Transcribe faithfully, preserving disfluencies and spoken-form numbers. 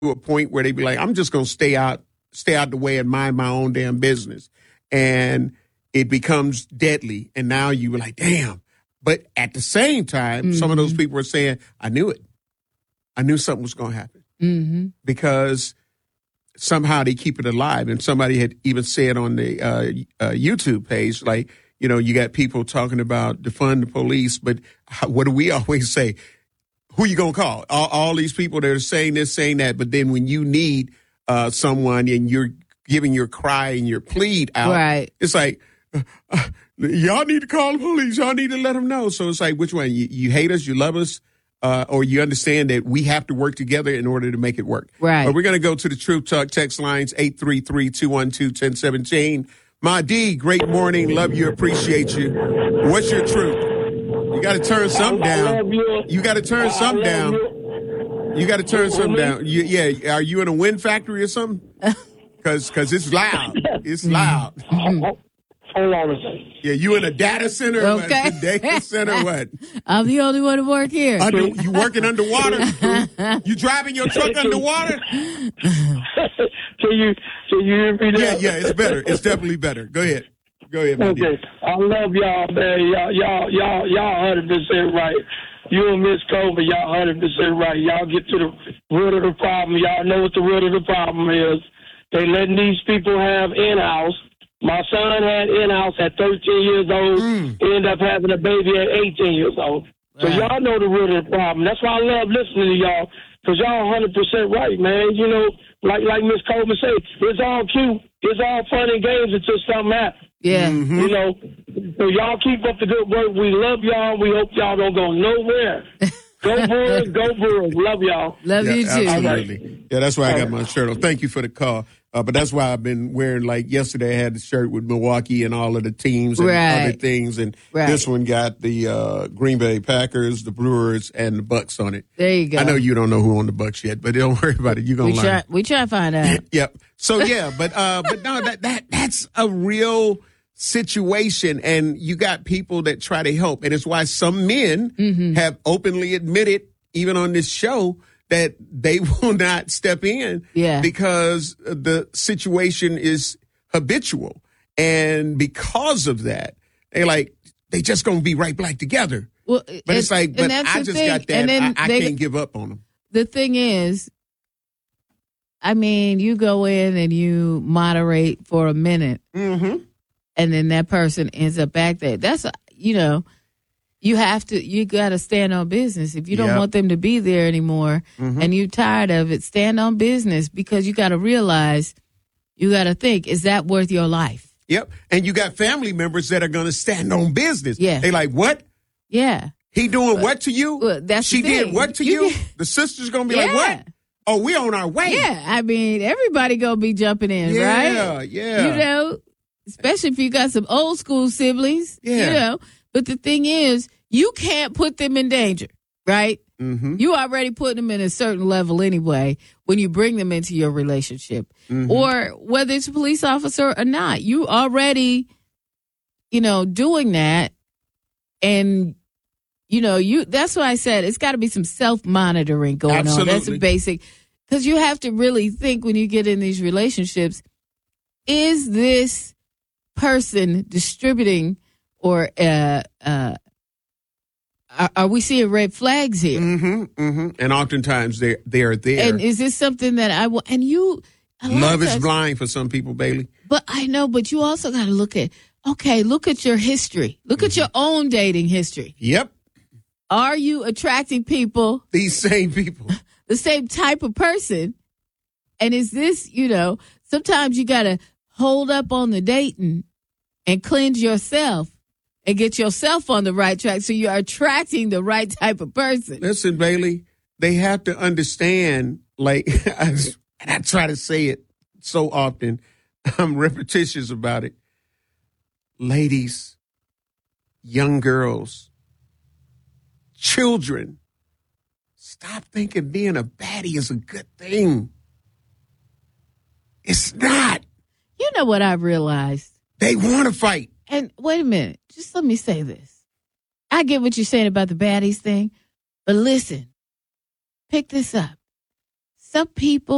to a point where they be like, I'm just going to stay out, stay out the way and mind my own damn business. And it becomes deadly. And now you were like, damn. But at the same time, mm-hmm. some of those people are saying, I knew it. I knew something was going to happen. Mm-hmm. Because somehow they keep it alive. And somebody had even said on the uh, uh, YouTube page, like, you know, you got people talking about defund the police, but how, what do we always say? Who you going to call? All, all these people that are saying this, saying that, but then when you need uh, someone and you're giving your cry and your plead out, right. it's like, uh, uh, y'all need to call the police. Y'all need to let them know. So it's like, which one? You, you hate us, you love us, uh, or you understand that we have to work together in order to make it work. Right. But we're going to go to the Truth Talk text lines, eight three three, two one two, one zero one seven. My D, great morning. Love you. Appreciate you. What's your truth? You got to turn something down. You, you got to turn something down. You, you got to turn something down. You, yeah. Are you in a wind factory or something? Because because it's loud. It's loud. Hold on a second. Yeah, you in a data center? Okay. What? Data center what? I'm the only one to work here. Under, you working underwater? You driving your truck underwater? Can you can you hear me now? Yeah, yeah, it's better. It's definitely better. Go ahead. Go ahead, my Okay. dear. I love y'all, man. Y'all y'all y'all y'all one hundred percent right. You and Miss Colbert, y'all one hundred percent right. Y'all get to the root of the problem. Y'all know what the root of the problem is. They letting these people have in-house. My son had in-house at thirteen years old. Mm. Ended up having a baby at eighteen years old. So right. Y'all know the root of the problem. That's why I love listening to y'all, because y'all one hundred percent right, man. You know, like like Miss Coleman said, it's all cute. It's all fun and games until something happens. Yeah. Mm-hmm. You know, so y'all keep up the good work. We love y'all. We hope y'all don't go nowhere. Go Brewers, go Brewers. Love y'all. Love yeah, you too. Absolutely. Yeah, that's why I got my shirt on. Thank you for the call. Uh, but that's why I've been wearing, like yesterday I had the shirt with Milwaukee and all of the teams and right. other things. And right. this one got the uh, Green Bay Packers, the Brewers, and the Bucks on it. There you go. I know you don't know who on the Bucks yet, but don't worry about it. You're going to learn. Try, we try to find out. Yep. So, yeah, but uh, but no, that, that that's a real situation. And you got people that try to help. And it's why some men mm-hmm. have openly admitted, even on this show, that they will not step in yeah. because the situation is habitual. And because of that, they like, they just going to be right back together. Well, but and, it's like, but I just thing. got that. And then I, I they, can't give up on them. The thing is, I mean, you go in and you moderate for a minute, mm-hmm. and then that person ends up back there. That's, a, you know, you have to, you got to stand on business. If you don't yep. want them to be there anymore mm-hmm. and you're tired of it, stand on business, because you got to realize, you got to think, is that worth your life? Yep. And you got family members that are going to stand on business. Yeah. They like, what? Yeah. He doing but, what to you? Well, that's she the thing. did what to you? you? Get, the sister's going to be yeah. like, what? Oh, we on our way. Yeah. I mean, everybody going to be jumping in, yeah, right? Yeah, yeah. You know, especially if you got some old school siblings, yeah. you know. But the thing is, you can't put them in danger, right? Mm-hmm. You already put them in a certain level anyway when you bring them into your relationship. Mm-hmm. Or whether it's a police officer or not, you already, you know, doing that. And, you know, you that's why I said it's got to be some self-monitoring going Absolutely. on. That's a basic, because you have to really think when you get in these relationships, is this person distributing or uh, uh, are, are we seeing red flags here? Mm-hmm, mm-hmm. And oftentimes they're, they're there. And is this something that I will, and you. Love is blind for some people, Bailey. But I know, but you also got to look at, okay, look at your history. Look mm-hmm. at your own dating history. Yep. Are you attracting people? These same people. The same type of person. And is this, you know, sometimes you got to hold up on the dating and cleanse yourself and get yourself on the right track so you're attracting the right type of person. Listen, Bailey, they have to understand, like, and I try to say it so often, I'm repetitious about it. Ladies, young girls, children, stop thinking being a baddie is a good thing. It's not. You know what I realized? They want to fight. And wait a minute. Just let me say this. I get what you're saying about the baddies thing, but listen, pick this up. Some people